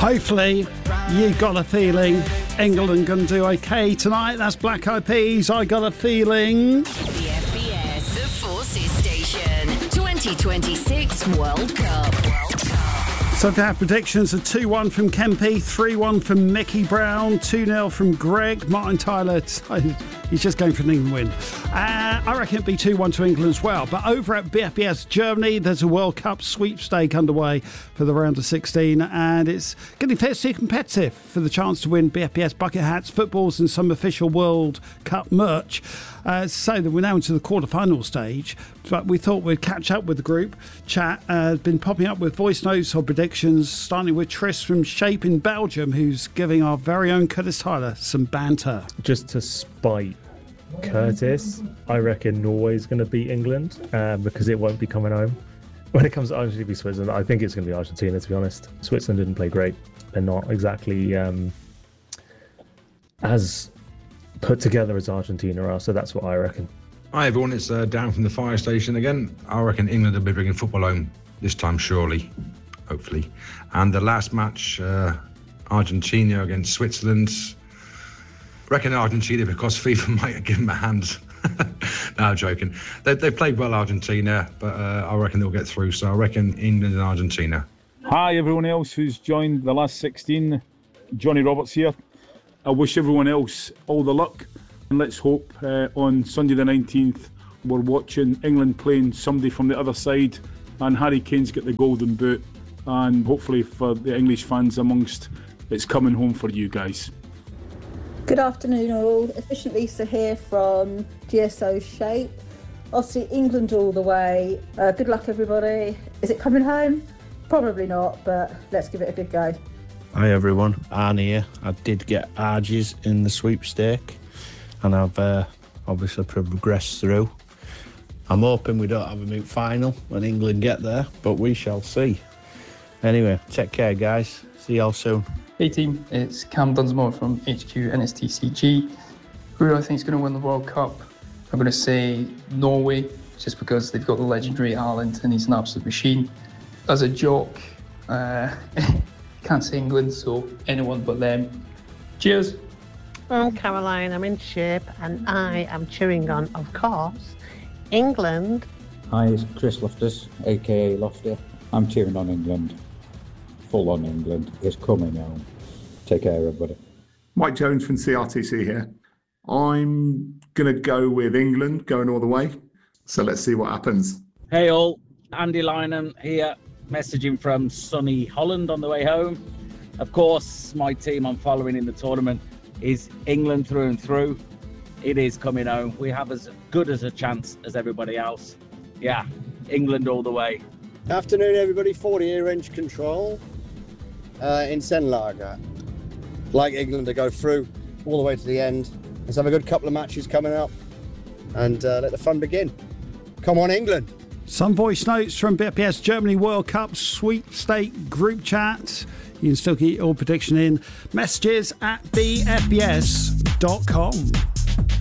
Hopefully, you got a feeling England can do okay tonight. That's Black Eyed Peas. I got a feeling. The FBS, the Forces Station, 2026 World Cup. So to have predictions, a 2-1 from Kempy, 3-1 from Mickey Brown, 2-0 from Greg. Martin Tyler, he's just going for an England win. I reckon it'd be 2-1 to England as well. But over at BFBS Germany, there's a World Cup sweepstake underway for the round of 16, and it's getting fiercely competitive for the chance to win BFBS bucket hats, footballs, and some official World Cup merch. So that we're now into the quarter-final stage, but we thought we'd catch up with the group chat. Been popping up with voice notes or predictions, starting with Tris from Shape in Belgium, who's giving our very own Curtis Tyler some banter. Just to spite Curtis, I reckon Norway's going to beat England because it won't be coming home. When it comes to Argentina v Switzerland, I think it's going to be Argentina, to be honest. Switzerland didn't play great. They're not exactly as put together as Argentina are, so that's what I reckon. Hi everyone, it's Dan from the fire station again. I reckon England will be bringing football home this time, surely, hopefully. And the last match, Argentina against Switzerland. I reckon Argentina because FIFA might give them a hand. No, I'm joking. They've played well, Argentina, but I reckon they'll get through. So I reckon England and Argentina. Hi everyone else who's joined the last 16. Johnny Roberts here. I wish everyone else all the luck, and let's hope on Sunday the 19th we're watching England playing somebody from the other side and Harry Kane's got the golden boot, and hopefully for the English fans amongst, it's coming home for you guys. Good afternoon all, Efficient Lisa here from GSO Shape. Obviously England all the way, good luck everybody. Is it coming home? Probably not, but let's give it a good go. Hi everyone, Arne here. I did get Argies in the sweepstake and I've obviously progressed through. I'm hoping we don't have a moot final when England get there, but we shall see. Anyway, take care guys, see y'all soon. Hey team, it's Cam Dunsmore from HQ NSTCG. Who do I think is going to win the World Cup? I'm going to say Norway, just because they've got the legendary Haaland and he's an absolute machine. As a joke, can't say England, so anyone but them. Cheers. I'm Caroline, I'm in Shape, and I am cheering on, of course, England. Hi, it's Chris Loftus, aka Lofty. I'm cheering on England. Full on England. It's coming home. Take care, everybody. Mike Jones from CRTC here. I'm going to go with England going all the way. So let's see what happens. Hey all, Andy Lynham here, messaging from sunny Holland on the way home. Of course, my team I'm following in the tournament is England through and through. It is coming home. We have as good as a chance as everybody else. Yeah, England all the way. Afternoon, everybody. 40-year range control in Senlager. Like England to go through all the way to the end. Let's have a good couple of matches coming up and let the fun begin. Come on, England. Some voice notes from BFBS Germany World Cup sweepstake group chat. You can still get your prediction in. Messages at bfbs.com.